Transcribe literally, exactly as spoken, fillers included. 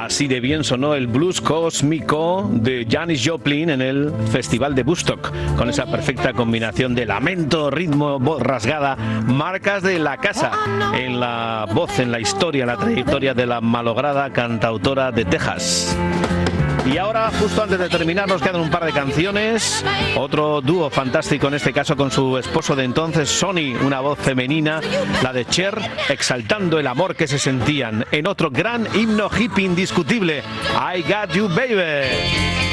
Así de bien sonó el blues cósmico de Janis Joplin en el Festival de Woodstock, con esa perfecta combinación de lamento, ritmo, voz rasgada, marcas de la casa en la voz, en la historia, en la trayectoria de la malograda cantautora de Texas. Y ahora, justo antes de terminar, nos quedan un par de canciones. Otro dúo fantástico, en este caso con su esposo de entonces, Sonny, una voz femenina, la de Cher, exaltando el amor que se sentían en otro gran himno hippie indiscutible, I Got You Baby.